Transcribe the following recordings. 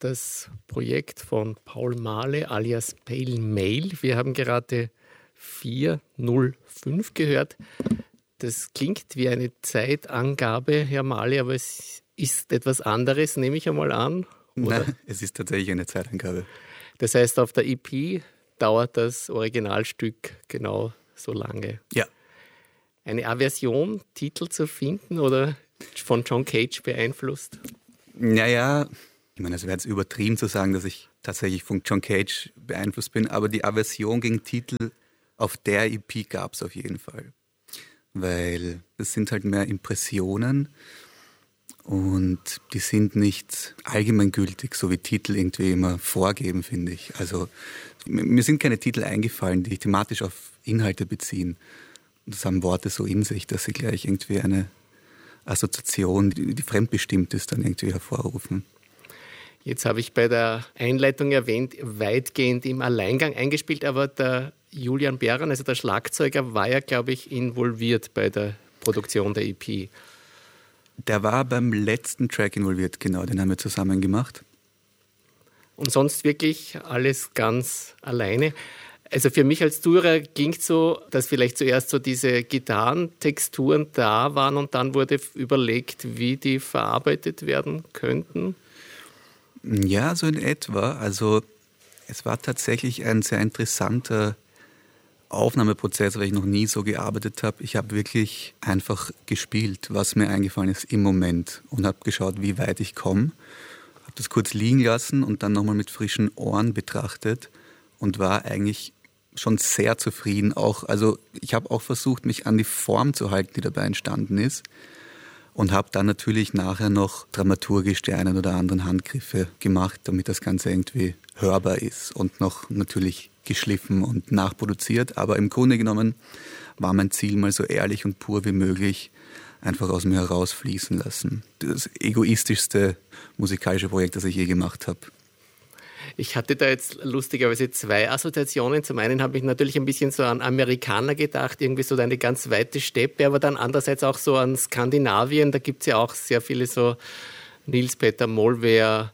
das Projekt von Paul Mahle alias Pale Mail. Wir haben gerade 4:05 gehört. Das klingt wie eine Zeitangabe, Herr Mahle, aber es ist etwas anderes, nehme ich einmal an. Oder? Nein, es ist tatsächlich eine Zeitangabe. Das heißt, auf der EP dauert das Originalstück genau so lange. Ja. Eine Aversion, Titel zu finden oder von John Cage beeinflusst? Naja, ich meine, es wäre jetzt übertrieben zu sagen, dass ich tatsächlich von John Cage beeinflusst bin, aber die Aversion gegen Titel auf der EP gab es auf jeden Fall. Weil das sind halt mehr Impressionen und die sind nicht allgemeingültig, so wie Titel irgendwie immer vorgeben, finde ich. Also mir sind keine Titel eingefallen, die thematisch auf Inhalte beziehen. Das haben Worte so in sich, dass sie gleich irgendwie eine Assoziation, die fremdbestimmt ist, dann irgendwie hervorrufen. Jetzt habe ich bei der Einleitung erwähnt, weitgehend im Alleingang eingespielt, aber der Julian Beran, also der Schlagzeuger, war ja, glaube ich, involviert bei der Produktion der EP. Der war beim letzten Track involviert, genau, den haben wir zusammen gemacht. Und sonst wirklich alles ganz alleine. Also für mich als Zuhörer ging es so, dass vielleicht zuerst so diese Gitarrentexturen da waren und dann wurde überlegt, wie die verarbeitet werden könnten. Ja, so in etwa. Also es war tatsächlich ein sehr interessanter Aufnahmeprozess, weil ich noch nie so gearbeitet habe. Ich habe wirklich einfach gespielt, was mir eingefallen ist im Moment und habe geschaut, wie weit ich komme. Habe das kurz liegen lassen und dann nochmal mit frischen Ohren betrachtet und war eigentlich schon sehr zufrieden. Also ich habe auch versucht, mich an die Form zu halten, die dabei entstanden ist. Und habe dann natürlich nachher noch dramaturgisch die einen oder anderen Handgriffe gemacht, damit das Ganze irgendwie hörbar ist und noch natürlich geschliffen und nachproduziert. Aber im Grunde genommen war mein Ziel, mal so ehrlich und pur wie möglich einfach aus mir herausfließen lassen. Das egoistischste musikalische Projekt, das ich je gemacht habe. Ich hatte da jetzt lustigerweise zwei Assoziationen. Zum einen habe ich natürlich ein bisschen so an Amerikaner gedacht, irgendwie so eine ganz weite Steppe, aber dann andererseits auch so an Skandinavien. Da gibt es ja auch sehr viele so Nils-Petter Molvær,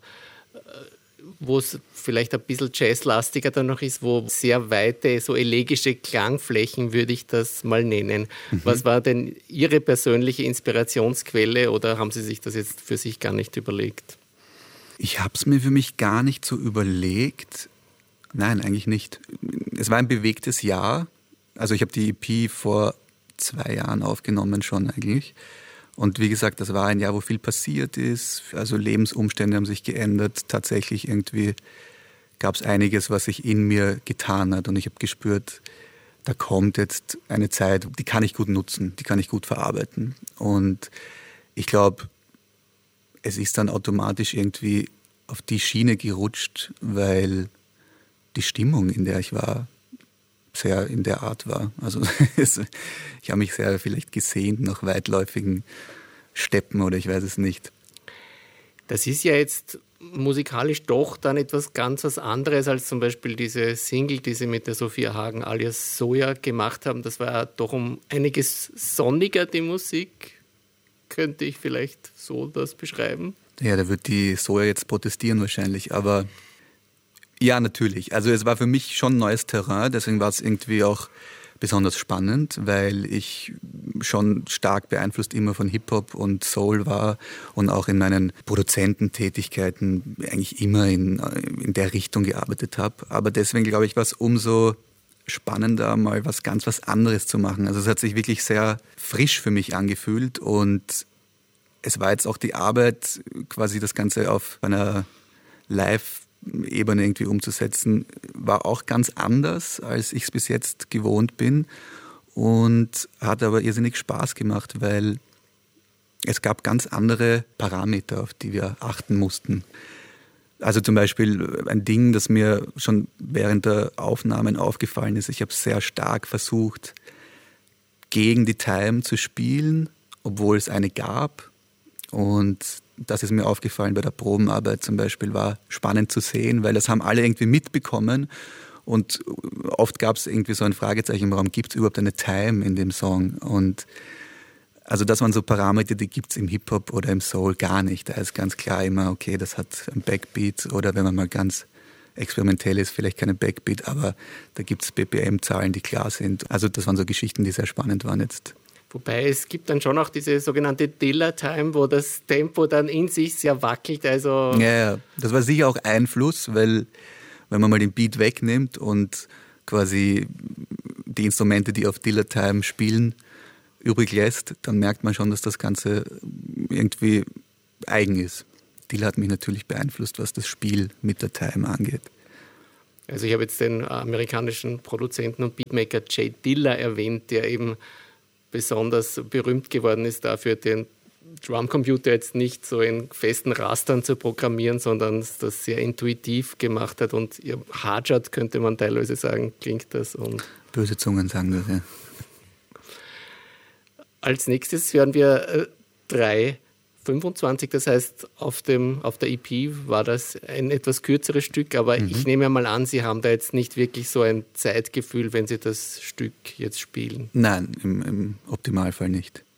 wo es vielleicht ein bisschen jazzlastiger dann noch ist, wo sehr weite, so elegische Klangflächen, würde ich das mal nennen. Was war denn Ihre persönliche Inspirationsquelle oder haben Sie sich das jetzt für sich gar nicht überlegt? Ich habe es mir für mich gar nicht so überlegt. Nein, eigentlich nicht. Es war ein bewegtes Jahr. Also ich habe die EP vor 2 Jahren aufgenommen schon eigentlich. Und wie gesagt, das war ein Jahr, wo viel passiert ist. Also Lebensumstände haben sich geändert. Tatsächlich irgendwie gab es einiges, was sich in mir getan hat. Und ich habe gespürt, da kommt jetzt eine Zeit, die kann ich gut nutzen, die kann ich gut verarbeiten. Und ich glaube, es ist dann automatisch irgendwie auf die Schiene gerutscht, weil die Stimmung, in der ich war, sehr in der Art war. Also ich habe mich sehr vielleicht gesehnt nach weitläufigen Steppen oder ich weiß es nicht. Das ist ja jetzt musikalisch doch dann etwas ganz was anderes als zum Beispiel diese Single, die Sie mit der Sophia Hagen alias Soja gemacht haben. Das war ja doch um einiges sonniger, die Musik. Könnte ich vielleicht so das beschreiben? Ja, da wird die Soja jetzt protestieren wahrscheinlich, aber ja, natürlich. Also es war für mich schon neues Terrain, deswegen war es irgendwie auch besonders spannend, weil ich schon stark beeinflusst immer von Hip-Hop und Soul war und auch in meinen Produzententätigkeiten eigentlich immer in der Richtung gearbeitet habe. Aber deswegen, glaube ich, war es umso spannender, mal was ganz was anderes zu machen. Also es hat sich wirklich sehr frisch für mich angefühlt und es war jetzt auch die Arbeit, quasi das Ganze auf einer Live-Ebene irgendwie umzusetzen, war auch ganz anders, als ich es bis jetzt gewohnt bin und hat aber irrsinnig Spaß gemacht, weil es gab ganz andere Parameter, auf die wir achten mussten. Also zum Beispiel ein Ding, das mir schon während der Aufnahmen aufgefallen ist. Ich habe sehr stark versucht, gegen die Time zu spielen, obwohl es eine gab. Und das ist mir aufgefallen bei der Probenarbeit zum Beispiel, war spannend zu sehen, weil das haben alle irgendwie mitbekommen. Und oft gab es irgendwie so ein Fragezeichen im Raum, gibt es überhaupt eine Time in dem Song? Und Also das waren so Parameter, die gibt es im Hip-Hop oder im Soul gar nicht. Da ist ganz klar immer, okay, das hat ein Backbeat oder wenn man mal ganz experimentell ist, vielleicht keine Backbeat, aber da gibt es BPM-Zahlen, die klar sind. Also das waren so Geschichten, die sehr spannend waren jetzt. Wobei es gibt dann schon auch diese sogenannte Dilla-Time, wo das Tempo dann in sich sehr wackelt. Also Ja, das war sicher auch Einfluss, weil wenn man mal den Beat wegnimmt und quasi die Instrumente, die auf Dilla-Time spielen, übrig lässt, dann merkt man schon, dass das Ganze irgendwie eigen ist. Dilla hat mich natürlich beeinflusst, was das Spiel mit der Time angeht. Also ich habe jetzt den amerikanischen Produzenten und Beatmaker Jay Dilla erwähnt, der eben besonders berühmt geworden ist dafür, den Drumcomputer jetzt nicht so in festen Rastern zu programmieren, sondern das sehr intuitiv gemacht hat und Hardshot, könnte man teilweise sagen, klingt das. Und böse Zungen sagen das, ja. Als nächstes hören wir 3:25, das heißt auf der EP war das ein etwas kürzeres Stück, aber ich nehme mal an, Sie haben da jetzt nicht wirklich so ein Zeitgefühl, wenn Sie das Stück jetzt spielen. Nein, im Optimalfall nicht.